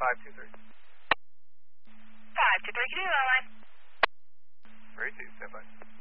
523. 523, can you line? 32, stand by.